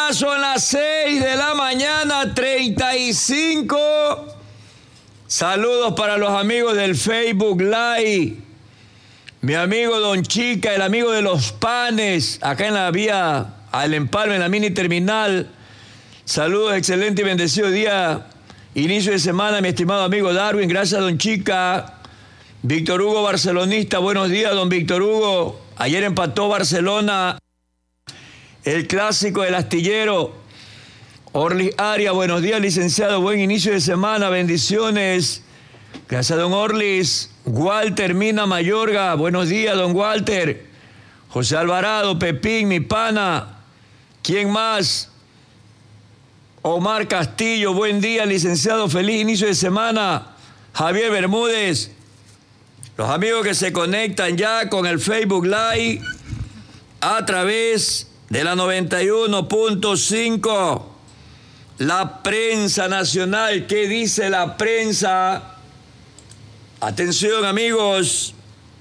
Ya son las 6 de la mañana, 35. Saludos para los amigos del Facebook Live. Mi amigo Don Chica, el amigo de los panes, acá en la vía al Empalme, en la mini terminal. Saludos, excelente y bendecido día. Inicio de semana, mi estimado amigo Darwin. Gracias, Don Chica. Víctor Hugo, barcelonista. Buenos días, don Víctor Hugo. Ayer empató Barcelona el clásico del astillero. Orlis Arias, buenos días, licenciado. Buen inicio de semana, bendiciones. Gracias, don Orlis. Walter Mina Mayorga, buenos días, don Walter. José Alvarado, Pepín, mi pana. ¿Quién más? Omar Castillo, buen día, licenciado. Feliz inicio de semana. Javier Bermúdez. Los amigos que se conectan ya con el Facebook Live a través de la 91.5. La prensa nacional. ¿Qué dice la prensa? Atención, amigos.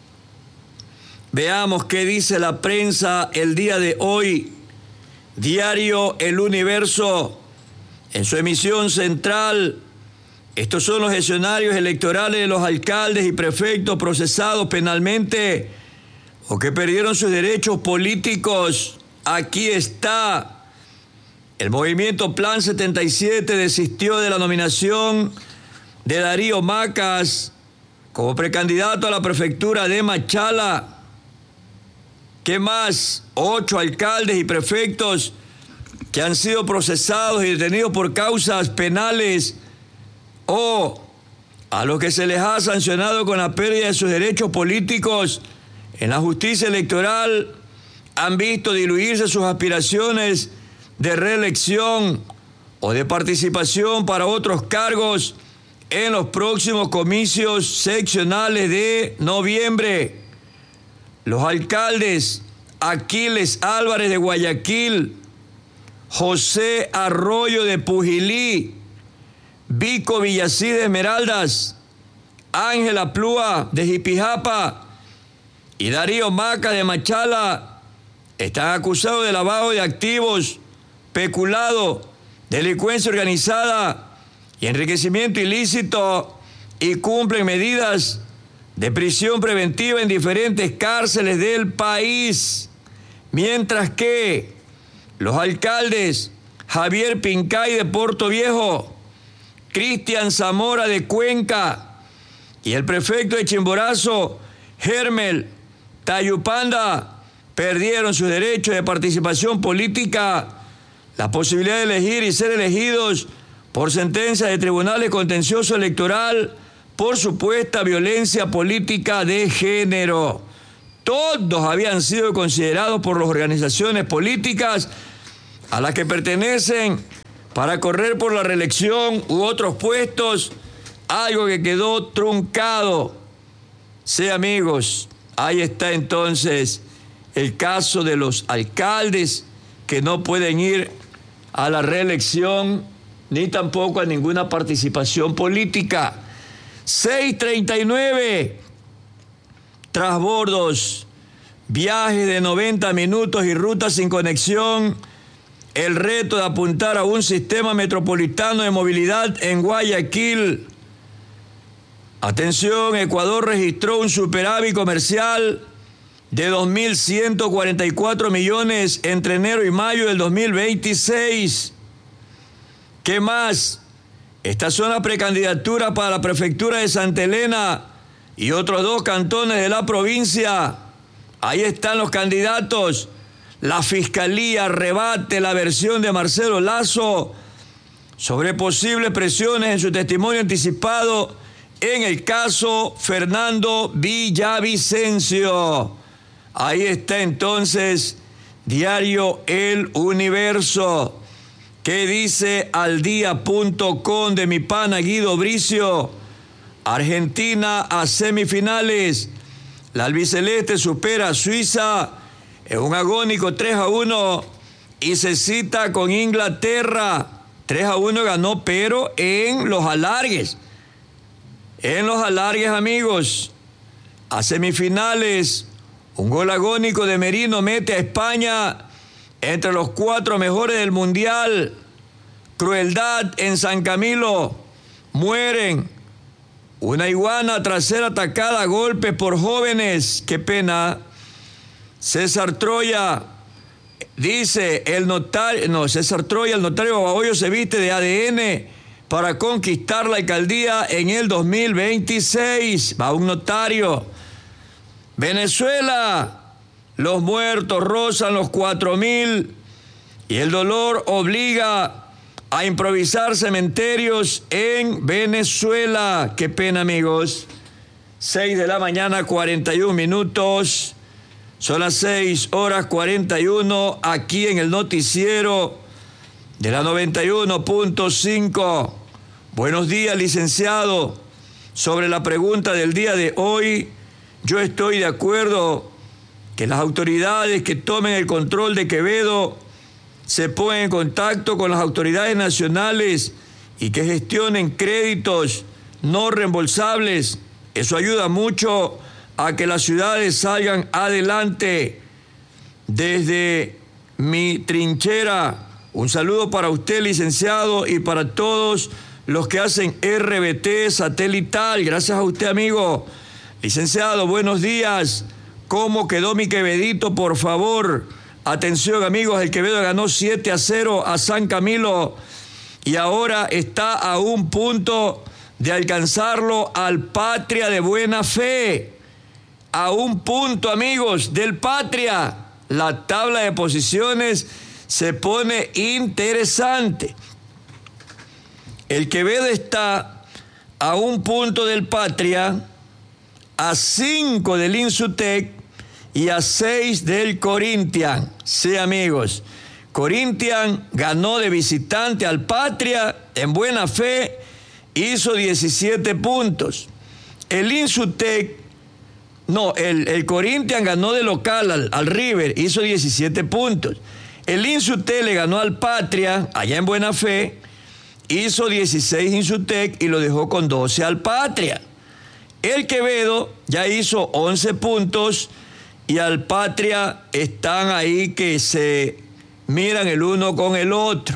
Veamos qué dice la prensa el día de hoy. Diario El Universo, en su emisión central. Estos son los escenarios electorales de los alcaldes y prefectos procesados penalmente o que perdieron sus derechos políticos. Aquí está. El movimiento Plan 77 desistió de la nominación de Darío Macas como precandidato a la prefectura de Machala. ¿Qué más? 8 alcaldes y prefectos que han sido procesados y detenidos por causas penales o a los que se les ha sancionado con la pérdida de sus derechos políticos en la justicia electoral han visto diluirse sus aspiraciones de reelección o de participación para otros cargos en los próximos comicios seccionales de noviembre. Los alcaldes Aquiles Álvarez de Guayaquil, José Arroyo de Pujilí, Vico Villací de Esmeraldas, Ángela Plúa de Jipijapa y Darío Maca de Machala están acusados de lavado de activos, peculado, delincuencia organizada y enriquecimiento ilícito y cumplen medidas de prisión preventiva en diferentes cárceles del país. Mientras que los alcaldes Javier Pincay de Puerto Viejo, Cristian Zamora de Cuenca y el prefecto de Chimborazo, Hermel Tayupanda, perdieron sus derechos de participación política, la posibilidad de elegir y ser elegidos por sentencia de tribunales contencioso electoral por supuesta violencia política de género. Todos habían sido considerados por las organizaciones políticas a las que pertenecen para correr por la reelección u otros puestos, algo que quedó truncado. Sí, amigos, ahí está entonces el caso de los alcaldes que no pueden ir a la reelección ni tampoco a ninguna participación política. 6:39, transbordos, viajes de 90 minutos y rutas sin conexión. El reto de apuntar a un sistema metropolitano de movilidad en Guayaquil. Atención, Ecuador registró un superávit comercial de 2.144 millones entre enero y mayo del 2026. ¿Qué más? Estas son las precandidaturas para la prefectura de Santa Elena y otros 2 cantones de la provincia. Ahí están los candidatos. La Fiscalía rebate la versión de Marcelo Lazo sobre posibles presiones en su testimonio anticipado en el caso Fernando Villavicencio. Ahí está entonces Diario El Universo. ¿Qué dice aldía.com de mi pana Guido Bricio? Argentina a semifinales. La albiceleste supera a Suiza en un agónico 3-1 y se cita con Inglaterra. 3-1 ganó, pero en los alargues. En los alargues, amigos. A semifinales, un gol agónico de Merino mete a España Entre los 4 mejores del mundial, crueldad en San Camilo, mueren. Una iguana tras ser atacada a golpes por jóvenes. Qué pena. César Troya dice, César Troya, el notario Babahoyo se viste de ADN para conquistar la alcaldía en el 2026. Va un notario. Venezuela, los muertos rozan los 4.000 y el dolor obliga a improvisar cementerios en Venezuela. Qué pena, amigos. 6 de la mañana, 41 minutos. Son las 6:41 aquí en el noticiero de la 91.5. Buenos días, licenciado. Sobre la pregunta del día de hoy, yo estoy de acuerdo que las autoridades que tomen el control de Quevedo se pongan en contacto con las autoridades nacionales y que gestionen créditos no reembolsables. Eso ayuda mucho a que las ciudades salgan adelante. Desde mi trinchera, un saludo para usted, licenciado, y para todos los que hacen RBT satelital. Gracias a usted, amigo. Licenciado, buenos días. ¿Cómo quedó mi Quevedito, por favor? Atención, amigos, el Quevedo ganó 7-0 a San Camilo y ahora está a un punto de alcanzarlo al Patria de Buena Fe. A un punto, amigos, del Patria. La tabla de posiciones se pone interesante. El Quevedo está a un punto del Patria, a 5 del Insutec y a 6 del Corinthians. Sí, amigos. Corinthians ganó de visitante al Patria en Buena Fe, hizo 17 puntos. El Insutec, el Corinthians ganó de local al River, hizo 17 puntos. El Insutec le ganó al Patria, allá en Buena Fe, hizo 16 Insutec y lo dejó con 12 al Patria. El Quevedo ya hizo 11 puntos y al Patria están ahí que se miran el uno con el otro.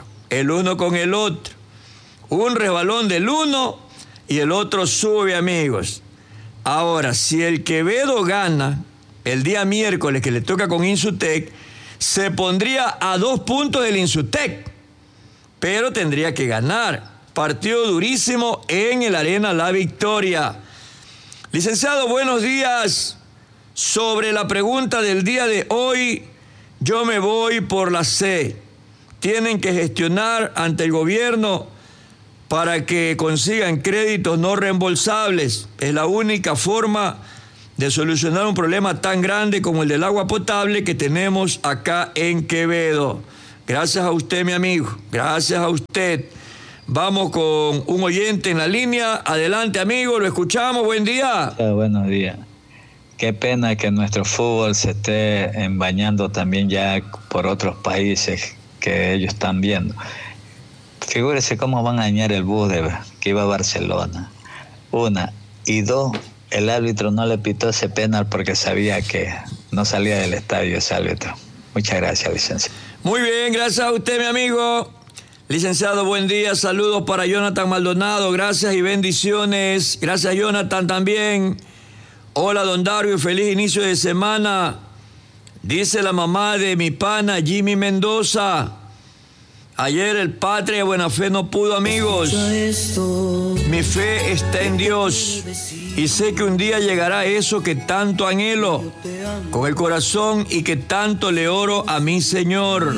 Un resbalón del uno y el otro sube, amigos. Ahora, si el Quevedo gana el día miércoles que le toca con Insutec, se pondría a 2 puntos del Insutec, pero tendría que ganar. Partido durísimo en el Arena La Victoria. Licenciado, buenos días. Sobre la pregunta del día de hoy, yo me voy por la C. Tienen que gestionar ante el gobierno para que consigan créditos no reembolsables. Es la única forma de solucionar un problema tan grande como el del agua potable que tenemos acá en Quevedo. Gracias a usted, mi amigo. Gracias a usted. Vamos con un oyente en la línea. Adelante, amigo. Lo escuchamos. Buen día. Buenos días. Qué pena que nuestro fútbol se esté embañando también ya por otros países que ellos están viendo. Figúrese cómo van a dañar el bus que iba a Barcelona. 1. Y 2, el árbitro no le pitó ese penal porque sabía que no salía del estadio ese árbitro. Muchas gracias, licenciado. Muy bien, gracias a usted, mi amigo. Licenciado, buen día. Saludos para Jonathan Maldonado. Gracias y bendiciones. Gracias, Jonathan, también. Hola, don Dario, feliz inicio de semana. Dice la mamá de mi pana Jimmy Mendoza. Ayer el Patria de Buena Fe no pudo, amigos. Mi fe está en Dios y sé que un día llegará eso que tanto anhelo con el corazón y que tanto le oro a mi Señor.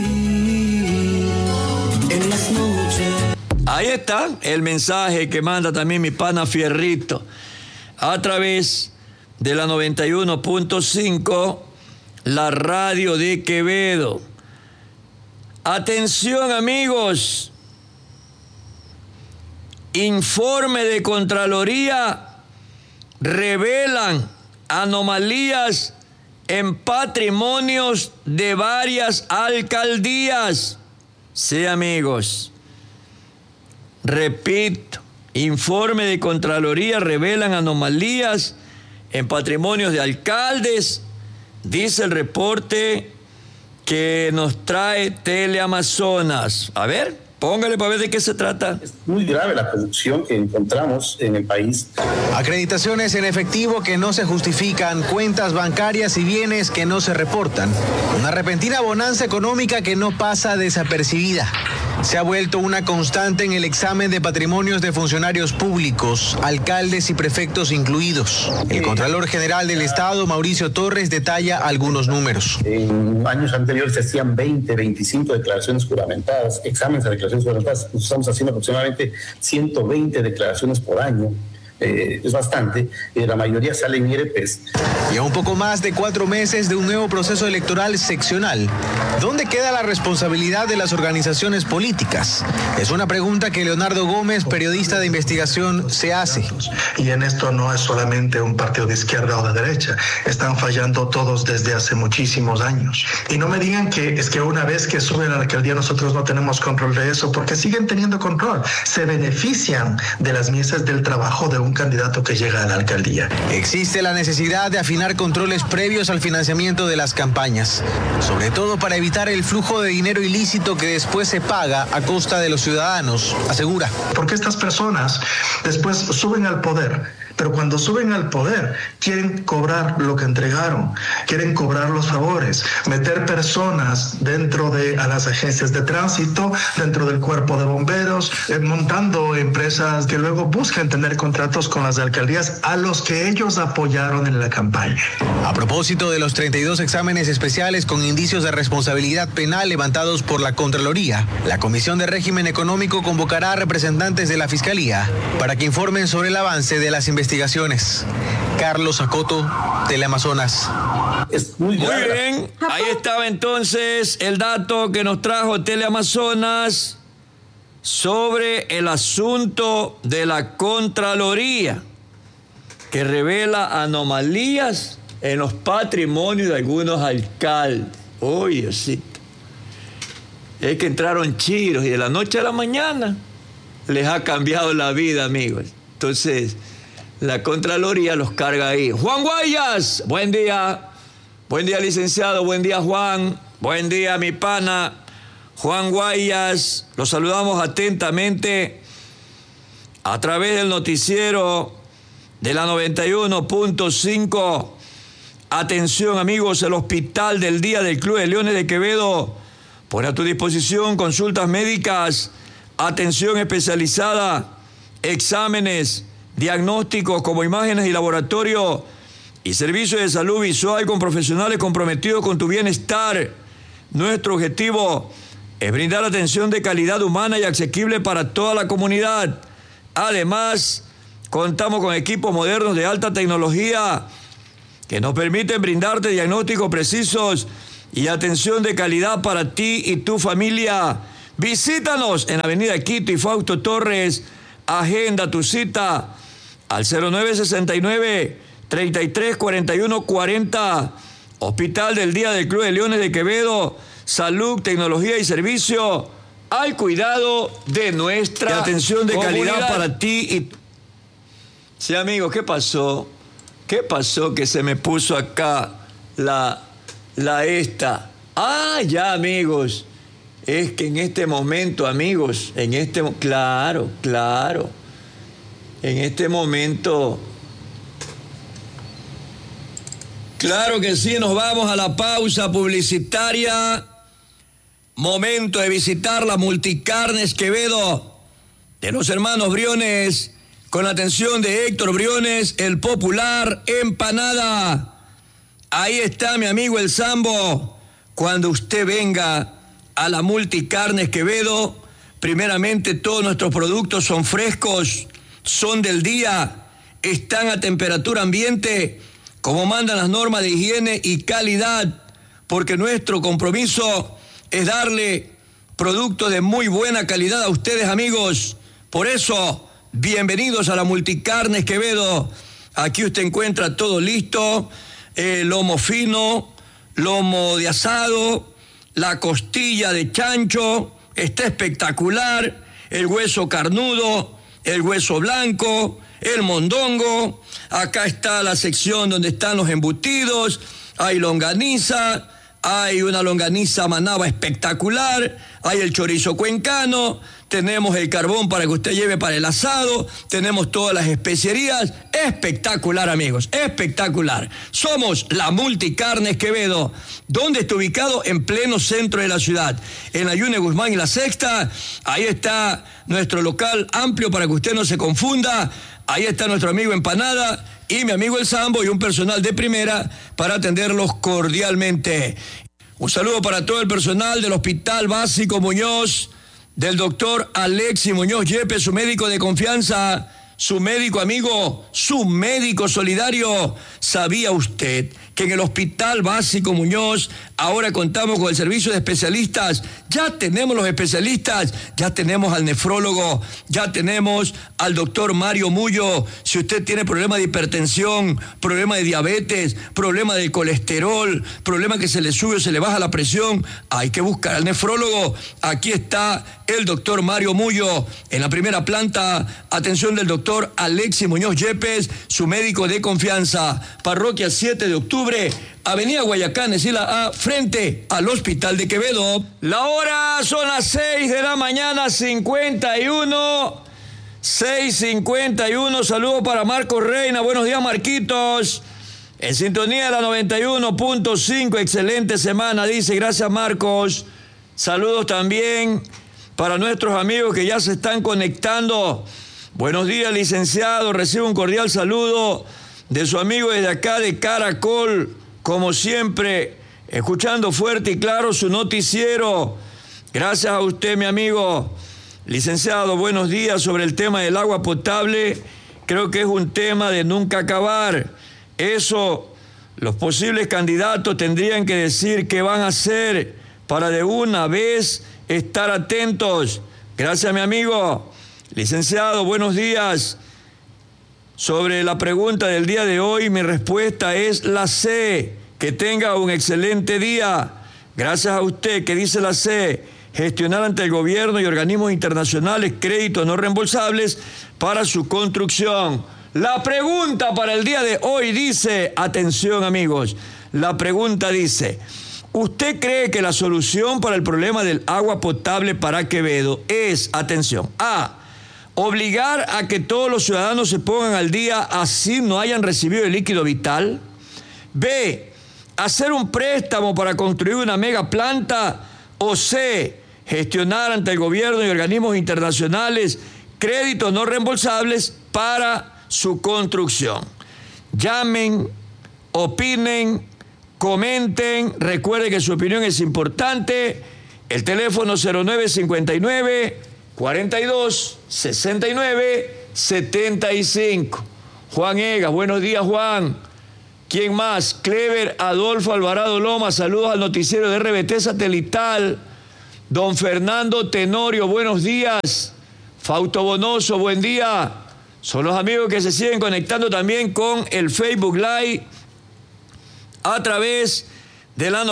Ahí está el mensaje que manda también mi pana Fierrito a través de la 91.5, la radio de Quevedo. Atención, amigos. Informe de Contraloría revelan anomalías en patrimonios de varias alcaldías. Sí, amigos. Repito, informe de Contraloría revelan anomalías en patrimonios de alcaldes. Dice el reporte que nos trae Teleamazonas. A ver, póngale para ver de qué se trata. Es muy grave la corrupción que encontramos en el país. Acreditaciones en efectivo que no se justifican, cuentas bancarias y bienes que no se reportan. Una repentina bonanza económica que no pasa desapercibida. Se ha vuelto una constante en el examen de patrimonios de funcionarios públicos, alcaldes y prefectos incluidos. El Contralor General del Estado, Mauricio Torres, detalla algunos números. En años anteriores se hacían 20, 25 declaraciones juramentadas, exámenes de declaraciones juramentadas. Nos estamos haciendo aproximadamente 120 declaraciones por año. Es bastante, la mayoría salen IRPs. Y a un poco más de 4 meses de un nuevo proceso electoral seccional, ¿dónde queda la responsabilidad de las organizaciones políticas? Es una pregunta que Leonardo Gómez, periodista de investigación, se hace. Y en esto no es solamente un partido de izquierda o de derecha, están fallando todos desde hace muchísimos años. Y no me digan que es que una vez que sube a la alcaldía nosotros no tenemos control de eso, porque siguen teniendo control, se benefician de las mesas del trabajo de un candidato que llega a la alcaldía. Existe la necesidad de afinar controles previos al financiamiento de las campañas, sobre todo para evitar el flujo de dinero ilícito que después se paga a costa de los ciudadanos, asegura. Porque estas personas después suben al poder, pero cuando suben al poder quieren cobrar lo que entregaron, quieren cobrar los favores, meter personas dentro de a las agencias de tránsito, dentro del cuerpo de bomberos, montando empresas que luego buscan tener contratos con las alcaldías a los que ellos apoyaron en la campaña. A propósito de los 32 exámenes especiales con indicios de responsabilidad penal levantados por la Contraloría, la Comisión de Régimen Económico convocará a representantes de la Fiscalía para que informen sobre el avance de las investigaciones. Carlos Acoto, Teleamazonas. Es muy grave. Muy bien, ahí estaba entonces el dato que nos trajo Teleamazonas sobre el asunto de la Contraloría, que revela anomalías en los patrimonios de algunos alcaldes. Oye, Diosito. Es que entraron chiros y de la noche a la mañana les ha cambiado la vida, amigos. Entonces, la Contraloría los carga ahí. Juan Guayas, buen día. Buen día, licenciado. Buen día, Juan. Buen día, mi pana. Juan Guayas, los saludamos atentamente a través del noticiero de la 91.5. Atención, amigos, el Hospital del Día del Club de Leones de Quevedo pone a tu disposición consultas médicas, atención especializada, exámenes, diagnósticos como imágenes y laboratorio y servicios de salud visual con profesionales comprometidos con tu bienestar. Nuestro objetivo es brindar atención de calidad humana y asequible para toda la comunidad. Además, contamos con equipos modernos de alta tecnología que nos permiten brindarte diagnósticos precisos y atención de calidad para ti y tu familia. Visítanos en Avenida Quito y Fausto Torres. Agenda tu cita al 0969-334140. Hospital del Día del Club de Leones de Quevedo. Salud, tecnología y servicio al cuidado de nuestra atención de comunidad. Calidad para ti y... Sí, amigos, ¿qué pasó? ¿Qué pasó que se me puso acá la esta? Ah, ya, amigos. Es que en este momento, amigos, claro. En este momento, claro que sí, nos vamos a la pausa publicitaria. Momento de visitar la Multicarnes Quevedo de los hermanos Briones, con la atención de Héctor Briones, el popular empanada. Ahí está mi amigo el Sambo. Cuando usted venga a la Multicarnes Quevedo, primeramente todos nuestros productos son frescos, son del día, están a temperatura ambiente, como mandan las normas de higiene y calidad, porque nuestro compromiso es darle productos de muy buena calidad a ustedes, amigos. Por eso, bienvenidos a la Multicarnes Quevedo. Aquí usted encuentra todo listo, lomo fino, lomo de asado, la costilla de chancho, está espectacular, el hueso carnudo, el hueso blanco, el mondongo. Acá está la sección donde están los embutidos, hay longaniza, hay una longaniza Manaba espectacular, hay el chorizo cuencano, tenemos el carbón para que usted lleve para el asado, tenemos todas las especierías. Espectacular, amigos, espectacular. Somos la Multicarnes Quevedo. ¿Dónde está ubicado? En pleno centro de la ciudad, en la Yune Guzmán y la Sexta. Ahí está nuestro local amplio para que usted no se confunda. Ahí está nuestro amigo Empanada y mi amigo El Sambo y un personal de primera para atenderlos cordialmente. Un saludo para todo el personal del Hospital Básico Muñoz, del doctor Alexis Muñoz Yepes, su médico de confianza, su médico amigo, su médico solidario. ¿Sabía usted que en el Hospital Básico Muñoz ahora contamos con el servicio de especialistas? Ya tenemos los especialistas, ya tenemos al nefrólogo, ya tenemos al doctor Mario Mullo. Si usted tiene problema de hipertensión, problema de diabetes, problema de colesterol, problema que se le sube o se le baja la presión, hay que buscar al nefrólogo. Aquí está el doctor Mario Mullo en la primera planta. Atención del doctor Alexis Muñoz Yepes, su médico de confianza. Parroquia 7 de octubre, Avenida Guayacán, Esila A, frente al Hospital de Quevedo. La hora son las 6 de la mañana, 51. 6:51. Saludos para Marcos Reina. Buenos días, Marquitos. En sintonía de la 91.5. Excelente semana, dice. Gracias, Marcos. Saludos también para nuestros amigos que ya se están conectando. Buenos días, licenciado. Recibo un cordial saludo de su amigo desde acá de Caracol, como siempre, escuchando fuerte y claro su noticiero. Gracias a usted, mi amigo. Licenciado, buenos días. Sobre el tema del agua potable, creo que es un tema de nunca acabar. Eso, los posibles candidatos tendrían que decir qué van a hacer para de una vez estar atentos. Gracias, mi amigo. Licenciado, buenos días. Sobre la pregunta del día de hoy, mi respuesta es la C. Que tenga un excelente día. Gracias a usted. ¿Qué dice la C? Gestionar ante el gobierno y organismos internacionales créditos no reembolsables para su construcción. La pregunta para el día de hoy dice, atención amigos, la pregunta dice, ¿usted cree que la solución para el problema del agua potable para Quevedo es, atención, A, obligar a que todos los ciudadanos se pongan al día así no hayan recibido el líquido vital? B, hacer un préstamo para construir una mega planta. O C, gestionar ante el gobierno y organismos internacionales créditos no reembolsables para su construcción. Llamen, opinen, comenten. Recuerden que su opinión es importante. El teléfono 0959 42 69 75. Juan Egas, buenos días, Juan. ¿Quién más? Clever Adolfo Alvarado Loma, saludos al noticiero de RBT Satelital. Don Fernando Tenorio, buenos días. Fausto Bonoso, buen día. Son los amigos que se siguen conectando también con el Facebook Live a través de la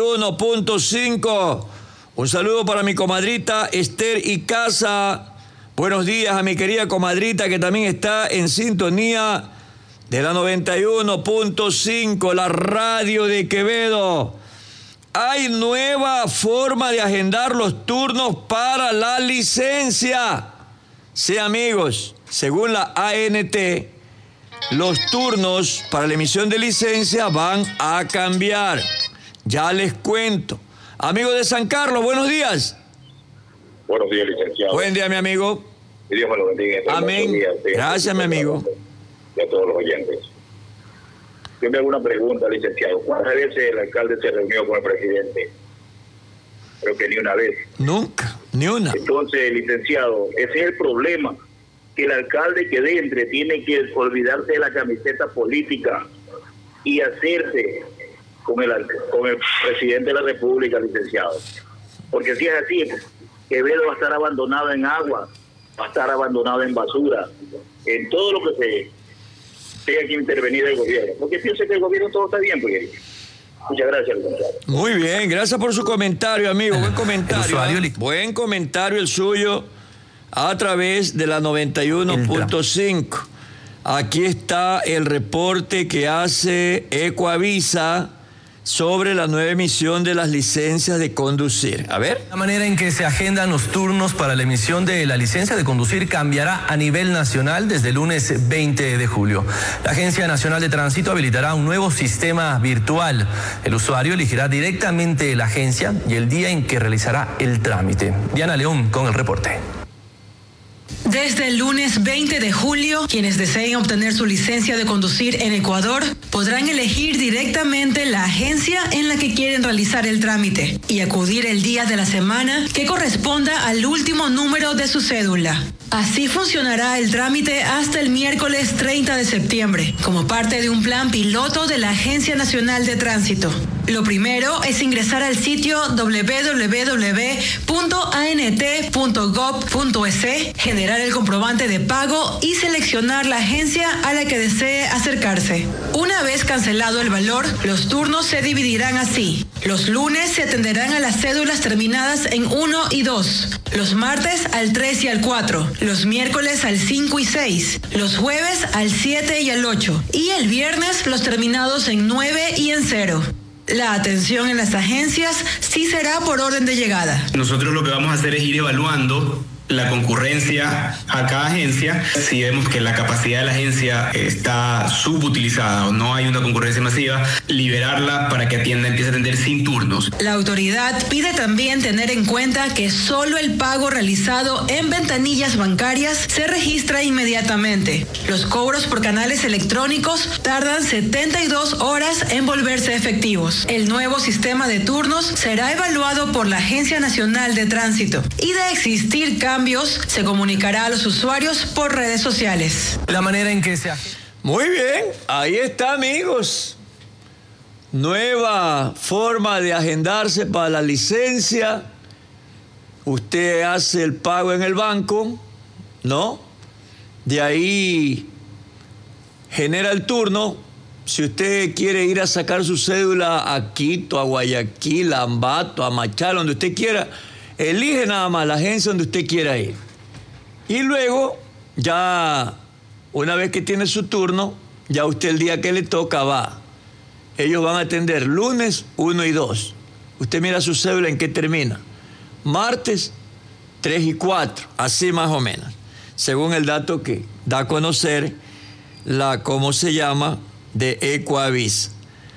91.5. Un saludo para mi comadrita Esther Icaza. Buenos días a mi querida comadrita que también está en sintonía de la 91.5, la radio de Quevedo. Hay nueva forma de agendar los turnos para la licencia. Sí, amigos, según la ANT, los turnos para la emisión de licencia van a cambiar. Ya les cuento. Amigo de San Carlos, buenos días. Buenos días, licenciado. Buen día, mi amigo. Y Dios me lo bendiga. Amén. Gracias, mi amigo. Y a todos los oyentes. Yo me hago una pregunta, licenciado. ¿Cuántas veces el alcalde se reunió con el presidente? Creo que ni una vez. Nunca, ni una. Entonces, licenciado, ese es el problema. Que el alcalde que entre tiene que olvidarse de la camiseta política y hacerse con el presidente de la República, licenciado. Porque si es así, Quevedo va a estar abandonado en agua, va a estar abandonado en basura, en todo lo que se tenga que intervenir el gobierno. Porque pienso que el gobierno todo está bien, porque... Muchas gracias, licenciado. Muy bien, gracias por su comentario, amigo. Buen comentario. Buen comentario el suyo a través de la 91.5. Aquí está el reporte que hace Ecoavisa sobre la nueva emisión de las licencias de conducir. A ver. La manera en que se agendan los turnos para la emisión de la licencia de conducir cambiará a nivel nacional desde el lunes 20 de julio. La Agencia Nacional de Tránsito habilitará un nuevo sistema virtual. El usuario elegirá directamente la agencia y el día en que realizará el trámite. Diana León con el reporte. Desde el lunes 20 de julio, quienes deseen obtener su licencia de conducir en Ecuador podrán elegir directamente la agencia en la que quieren realizar el trámite y acudir el día de la semana que corresponda al último número de su cédula. Así funcionará el trámite hasta el miércoles 30 de septiembre, como parte de un plan piloto de la Agencia Nacional de Tránsito. Lo primero es ingresar al sitio www.ant.gov.es, generar el comprobante de pago y seleccionar la agencia a la que desee acercarse. Una vez cancelado el valor, los turnos se dividirán así. Los lunes se atenderán a las cédulas terminadas en 1 y 2, los martes al 3 y al 4, los miércoles al 5 y 6, los jueves al 7 y al 8 y el viernes los terminados en 9 y en 0. La atención en las agencias sí será por orden de llegada. Nosotros lo que vamos a hacer es ir evaluando la concurrencia a cada agencia. Si vemos que la capacidad de la agencia está subutilizada o no hay una concurrencia masiva, liberarla para que empiece a atender sin turnos. La autoridad pide también tener en cuenta que solo el pago realizado en ventanillas bancarias se registra inmediatamente. Los cobros por canales electrónicos tardan 72 horas en volverse efectivos. El nuevo sistema de turnos será evaluado por la Agencia Nacional de Tránsito y de existir cambios se comunicará a los usuarios por redes sociales. La manera en que se... Muy bien, ahí está, amigos. Nueva forma de agendarse para la licencia. Usted hace el pago en el banco, ¿no? De ahí genera el turno. Si usted quiere ir a sacar su cédula a Quito, a Guayaquil, a Ambato, a Machala, donde usted quiera, elige nada más la agencia donde usted quiera ir. Y luego, ya una vez que tiene su turno, ya usted el día que le toca va. Ellos van a atender lunes 1 y 2. Usted mira su cédula en qué termina. Martes 3 y 4, así más o menos. Según el dato que da a conocer la, ¿cómo se llama?, de Ecoavis.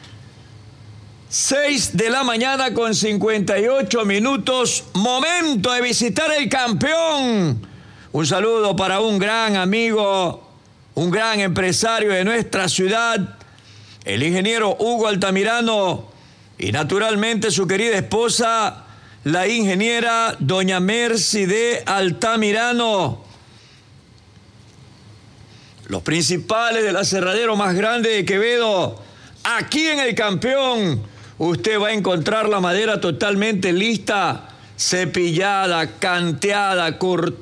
6 de la mañana con 58 minutos, momento de visitar el campeón. Un saludo para un gran amigo, un gran empresario de nuestra ciudad, el ingeniero Hugo Altamirano, y naturalmente su querida esposa, la ingeniera doña Mercy de Altamirano. Los principales del aserradero más grande de Quevedo, aquí en el campeón. Usted va a encontrar la madera totalmente lista, cepillada, canteada, cortada.